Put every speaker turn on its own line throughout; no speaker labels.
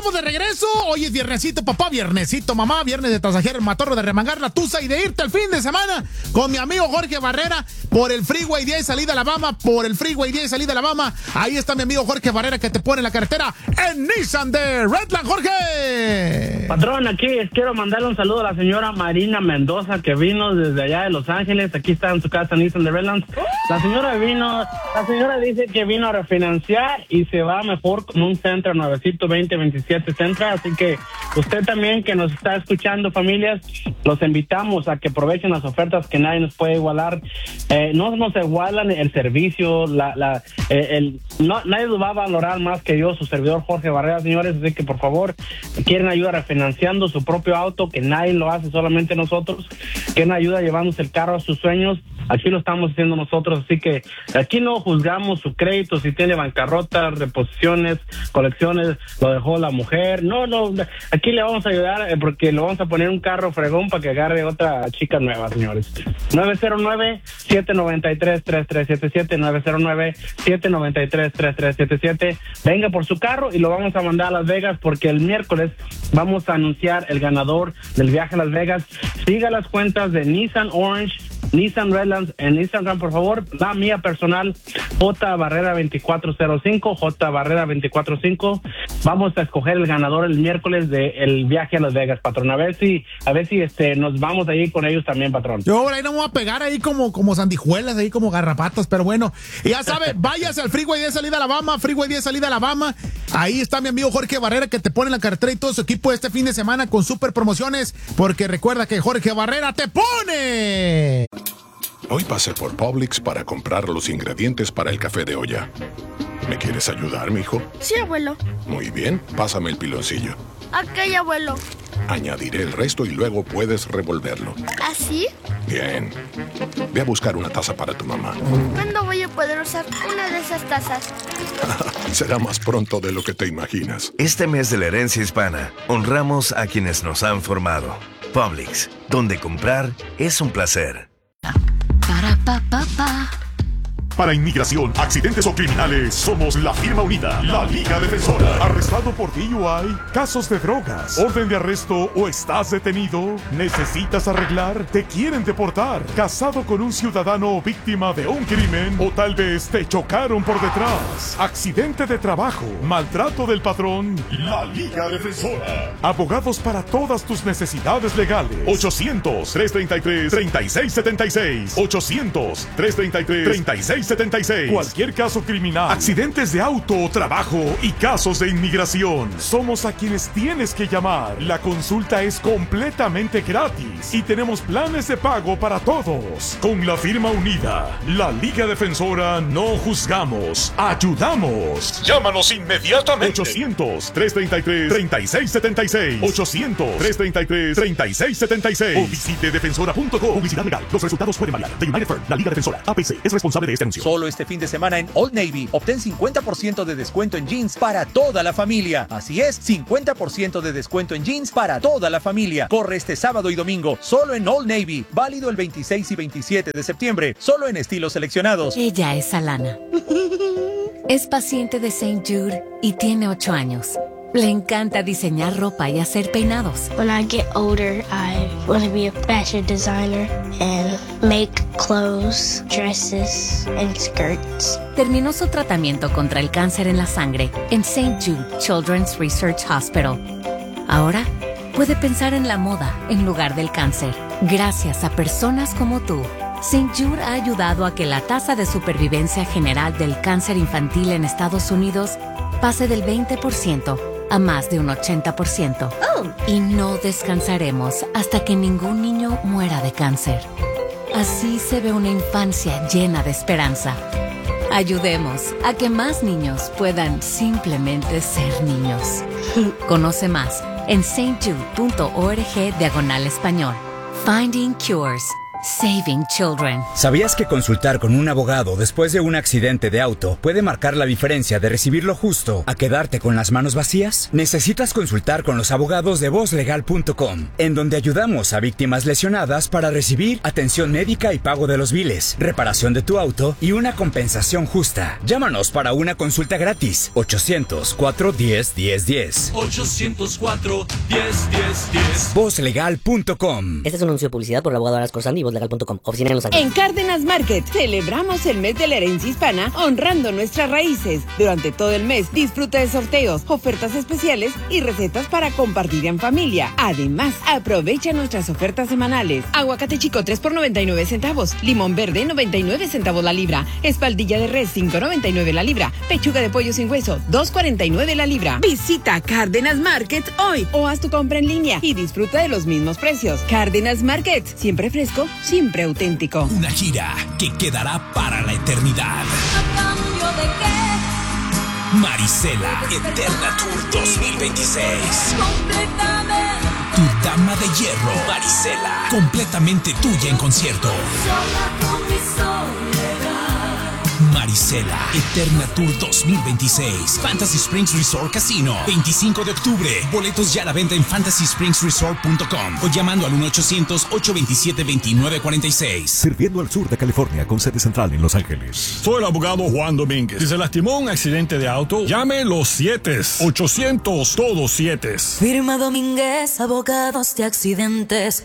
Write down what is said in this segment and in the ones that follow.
estamos de regreso. Hoy es viernesito, papá, viernesito, mamá, viernes de tasajear el matorro, de remangar la tusa y de irte al fin de semana con mi amigo Jorge Barrera por el Freeway 10 salida Alabama, por el Freeway 10 salida Alabama. Ahí está mi amigo Jorge Barrera que te pone en la carretera en Nissan de Redland. Jorge.
Patrón, aquí quiero mandarle un saludo a la señora Marina Mendoza que vino desde allá de Los Ángeles. Aquí está en su casa Nissan de Redland. La señora dice que vino a refinanciar y se va mejor con un Sentra nuevecito 2027 Sentra, así que usted también que nos está escuchando, familias, los invitamos a que aprovechen las ofertas que nadie nos puede igualar. No nos igualan el servicio, nadie lo va a valorar más que yo, su servidor Jorge Barrera, señores, así que por favor, quieren ayuda refinanciando su propio auto, que nadie lo hace, solamente nosotros, quieren ayuda llevándose el carro a sus sueños, aquí lo estamos haciendo nosotros, así que aquí no juzgamos su crédito, si tiene bancarrota, reposiciones, colecciones, lo dejó la mujer, no, aquí le vamos a ayudar porque le vamos a poner un carro fregón para que agarre otra chica nueva, señores. 909-793-3377, 909-793-3377, venga por su carro y lo vamos a mandar a Las Vegas porque el miércoles vamos a anunciar el ganador del viaje a Las Vegas. Siga las cuentas de Nissan Orange, Nissan Redlands en Instagram, por favor. La mía personal, J Barrera 2405, J Barrera 245. Vamos a escoger el ganador el miércoles del viaje a Las Vegas, patrón. A ver si nos vamos ahí con ellos también, patrón.
Yo por ahí no me voy a pegar ahí como sandijuelas, ahí como garrapatos, pero bueno, ya sabe, váyase al Freeway 10 salida Alabama, Freeway 10 salida Alabama. Ahí está mi amigo Jorge Barrera que te pone en la carretera y todo su equipo este fin de semana con super promociones, porque recuerda que Jorge Barrera te pone.
Hoy pasé por Publix para comprar los ingredientes para el café de olla. ¿Me quieres ayudar, mijo?
Sí, abuelo.
Muy bien, pásame el piloncillo.
Ok, abuelo.
Añadiré el resto y luego puedes revolverlo.
¿Así?
Bien. Ve a buscar una taza para tu mamá.
¿Cuándo voy a poder usar una de esas tazas?
Será más pronto de lo que te imaginas.
Este mes de la herencia hispana, honramos a quienes nos han formado. Publix, donde comprar es un placer.
Para inmigración, accidentes o criminales, somos la firma unida, la Liga Defensora. ¿Arrestado por DUI? ¿Casos de drogas? ¿Orden de arresto o estás detenido? ¿Necesitas arreglar? ¿Te quieren deportar? ¿Casado con un ciudadano víctima de un crimen? ¿O tal vez te chocaron por detrás? ¿Accidente de trabajo? ¿Maltrato del patrón? La Liga Defensora. Abogados para todas tus necesidades legales. 800-333-3676. 800-333-3676. Cualquier caso criminal, accidentes de auto, trabajo y casos de inmigración. Somos a quienes tienes que llamar. La consulta es completamente gratis y tenemos planes de pago para todos. Con la firma unida, la Liga Defensora, no juzgamos, ayudamos. Llámanos inmediatamente. 800-333-3676. 800-333-3676. O visite defensora.com. Publicidad legal. Los resultados pueden variar. The United Firm, la Liga Defensora, APC, es responsable de este anuncio.
Solo este fin de semana en Old Navy, obtén 50% de descuento en jeans para toda la familia. Así es, 50% de descuento en jeans para toda la familia. Corre este sábado y domingo, solo en Old Navy. Válido el 26 y 27 de septiembre, solo en estilos seleccionados.
Ella es Alana. Es paciente de St. Jude y tiene 8 años. Le encanta diseñar ropa y hacer peinados.
When I get older, I want to be a fashion designer and make clothes, dresses, and skirts.
Terminó su tratamiento contra el cáncer en la sangre en St. Jude Children's Research Hospital. Ahora puede pensar en la moda en lugar del cáncer. Gracias a personas como tú, St. Jude ha ayudado a que la tasa de supervivencia general del cáncer infantil en Estados Unidos pase del 20% a más de un 80%. Y no descansaremos hasta que ningún niño muera de cáncer. Así se ve una infancia llena de esperanza. Ayudemos a que más niños puedan simplemente ser niños. Conoce más en stjude.org/español. Finding Cures. Saving children.
¿Sabías que consultar con un abogado después de un accidente de auto puede marcar la diferencia de recibir lo justo a quedarte con las manos vacías? Necesitas consultar con los abogados de vozlegal.com, en donde ayudamos a víctimas lesionadas para recibir atención médica y pago de los biles, reparación de tu auto y una compensación justa. Llámanos para una consulta gratis. 800-410-1010.
800-410-1010.
Vozlegal.com.
Este es un anuncio de publicidad por el abogado Aras Corsandi y vozlegal.com. Oficina en Los Ángeles.
En Cárdenas Market celebramos el mes de la herencia hispana honrando nuestras raíces. Durante todo el mes disfruta de sorteos, ofertas especiales y recetas para compartir en familia. Además, aprovecha nuestras ofertas semanales. Aguacate chico 3 por 99 centavos. Limón verde 99 centavos la libra. Espaldilla de res 5.99 la libra. Pechuga de pollo sin hueso 2.49 la libra. Visita Cárdenas Market hoy o haz tu compra en línea y disfruta de los mismos precios. Cárdenas Market, siempre fresco, siempre auténtico.
Una gira que quedará para la eternidad.
¿A cambio de qué?
Marisela Eterna Tour 2026.
Completamente.
Tu dama de hierro, Marisela, completamente tuya en concierto.
Sola con mi soledad.
Marisela Eterna Tour 2026. Fantasy Springs Resort Casino. 25 de octubre. Boletos ya a la venta en fantasyspringsresort.com o llamando al 1-800-827-2946.
Sirviendo al sur de California con sede central en Los Ángeles.
Soy el abogado Juan Domínguez. Si se lastimó un accidente de auto, llame los 7. 800, todos 7.
Firma Domínguez, abogados de accidentes.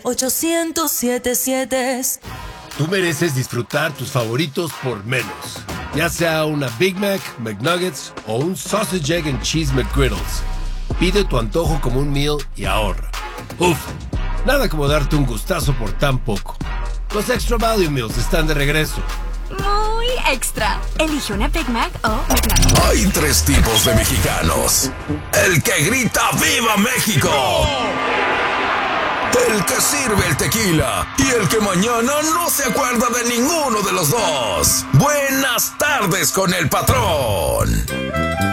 800-77.
Tú mereces disfrutar tus favoritos por menos. Ya sea una Big Mac, McNuggets o un Sausage, Egg and Cheese McGriddles. Pide tu antojo como un meal y ahorra. Uf, nada como darte un gustazo por tan poco. Los Extra Value Meals están de regreso.
Muy extra. Elige una Big Mac o McNuggets.
Hay 3 tipos de mexicanos. El que grita ¡Viva México! El que sirve el tequila y el que mañana no se acuerda de ninguno de los dos. Buenas tardes con el patrón.